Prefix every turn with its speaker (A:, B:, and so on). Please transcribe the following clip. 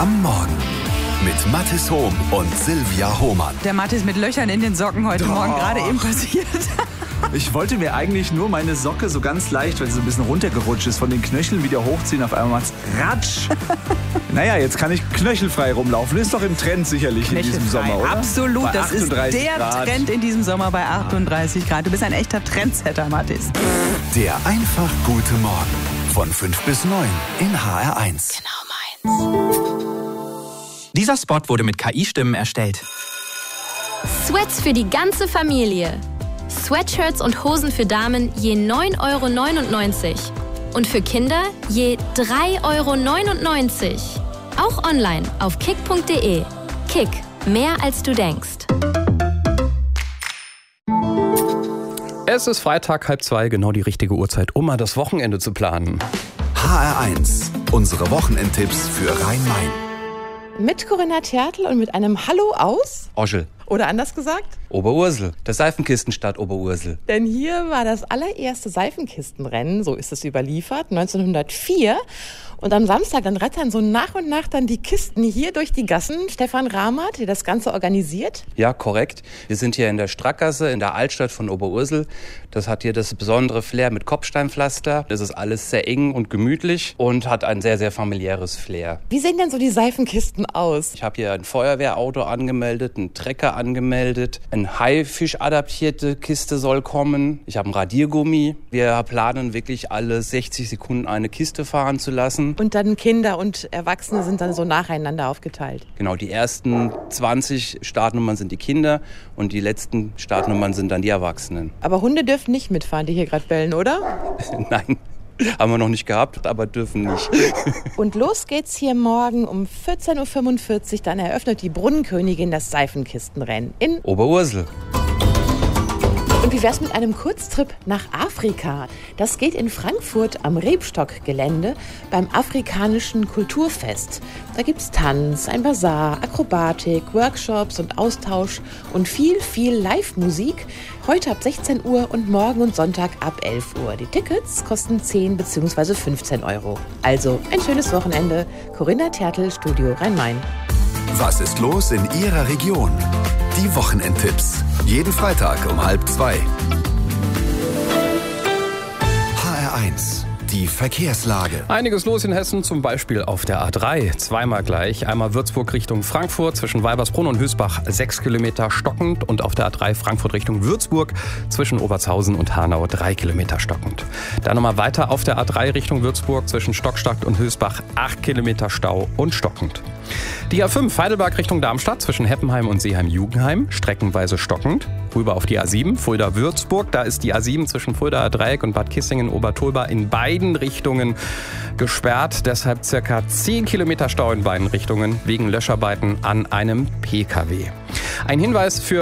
A: am Morgen mit Mathis Hohm und Silvia Hohmann.
B: Der Mathis mit Löchern in den Socken heute Morgen gerade eben passiert.
C: Ich wollte mir eigentlich nur meine Socke so ganz leicht, weil sie so ein bisschen runtergerutscht ist, von den Knöcheln wieder hochziehen. Auf einmal macht's Ratsch. Naja, jetzt kann ich knöchelfrei rumlaufen. Ist doch im Trend sicherlich in diesem Sommer, oder?
B: Absolut, das ist der
C: Grad.
B: Trend in diesem Sommer bei 38 Grad. Du bist ein echter Trendsetter, Mathis.
A: Der einfach gute Morgen von 5 bis 9 in HR1.
B: Genau meins.
D: Dieser Spot wurde mit KI-Stimmen erstellt.
E: Sweats für die ganze Familie. Sweatshirts und Hosen für Damen je 9,99 € und für Kinder je 3,99 €. Auch online auf kick.de. Kick, mehr als du denkst.
F: Es ist Freitag, 1:30, genau die richtige Uhrzeit, um mal das Wochenende zu planen.
A: HR1, unsere Wochenendtipps für Rhein-Main.
G: Mit Corinna Tertl und mit einem Hallo aus?
H: Oschel.
G: Oder anders gesagt?
H: Oberursel. Der Seifenkistenstadt Oberursel.
G: Denn hier war das allererste Seifenkistenrennen, so ist es überliefert, 1904. Und am Samstag dann rattern so nach und nach dann die Kisten hier durch die Gassen. Stefan Rahmert, der das Ganze organisiert.
H: Ja, korrekt. Wir sind hier in der Strackgasse, in der Altstadt von Oberursel. Das hat hier das besondere Flair mit Kopfsteinpflaster. Das ist alles sehr eng und gemütlich und hat ein sehr, sehr familiäres Flair.
G: Wie sehen denn so die Seifenkisten aus?
H: Ich habe hier ein Feuerwehrauto angemeldet, einen Trecker angemeldet, eine Haifisch-adaptierte Kiste soll kommen. Ich habe einen Radiergummi. Wir planen wirklich alle 60 Sekunden eine Kiste fahren zu lassen.
G: Und dann Kinder und Erwachsene sind dann so nacheinander aufgeteilt.
H: Genau, die ersten 20 Startnummern sind die Kinder und die letzten Startnummern sind dann die Erwachsenen.
G: Aber Hunde dürfen nicht mitfahren, die hier gerade bellen, oder?
H: Nein, haben wir noch nicht gehabt, aber dürfen nicht.
G: Und los geht's hier morgen um 14:45 Uhr. Dann eröffnet die Brunnenkönigin das Seifenkistenrennen in
H: Oberursel.
G: Und wie wär's mit einem Kurztrip nach Afrika? Das geht in Frankfurt am Rebstock-Gelände beim Afrikanischen Kulturfest. Da gibt's Tanz, ein Bazar, Akrobatik, Workshops und Austausch und viel Live-Musik. Heute ab 16 Uhr und morgen und Sonntag ab 11 Uhr. Die Tickets kosten 10 bzw. 15 €. Also ein schönes Wochenende. Corinna Tertl, Studio Rhein-Main.
A: Was ist los in Ihrer Region? Die Wochenendtipps. Jeden Freitag um 1:30. HR1, die Verkehrslage.
F: Einiges los in Hessen, zum Beispiel auf der A3. Zweimal gleich. Einmal Würzburg Richtung Frankfurt, zwischen Weibersbrunn und Hösbach 6 Kilometer stockend. Und auf der A3 Frankfurt Richtung Würzburg, zwischen Obertshausen und Hanau 3 Kilometer stockend. Dann nochmal weiter auf der A3 Richtung Würzburg, zwischen Stockstadt und Hösbach 8 Kilometer Stau und stockend. Die A5 Heidelberg Richtung Darmstadt, zwischen Heppenheim und Seeheim-Jugenheim, streckenweise stockend. Rüber auf die A7 Fulda-Würzburg, da ist die A7 zwischen Fuldaer Dreieck und Bad Kissingen-Obertolba in beiden Richtungen gesperrt. Deshalb circa 10 Kilometer Stau in beiden Richtungen wegen Löscharbeiten an einem PKW. Ein Hinweis für